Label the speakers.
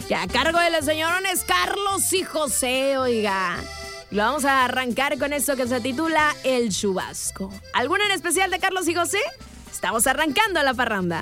Speaker 1: Que a cargo de los señorones Carlos y José, oiga. Lo vamos a arrancar con esto que se titula El Chubasco. ¿Alguno en especial de Carlos y José? Estamos arrancando la parranda.